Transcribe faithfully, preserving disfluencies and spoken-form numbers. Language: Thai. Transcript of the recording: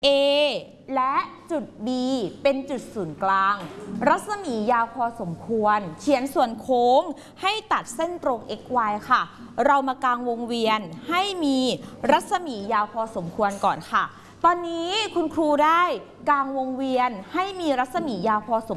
A และจุด B เป็นจุดศูนย์กลางรัศมียาวพอสมควรเขียนส่วนโค้งให้ตัดเส้นตรง x y ค่ะเรามากางวงเวียนให้มีรัศมียาวพอสมควรก่อนค่ะตอนนี้คุณครูได้กางวงเวียนให้มีรัศมียาวพอสม